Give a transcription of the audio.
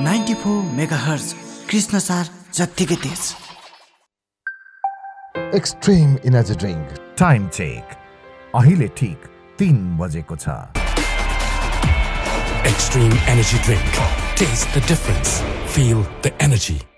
94 megahertz Krishna सार जत्तिकै तेज। Extreme energy drink time check अहिले ठीक 3 बजेको छ। Extreme Energy Drink. Taste the difference. Feel the energy.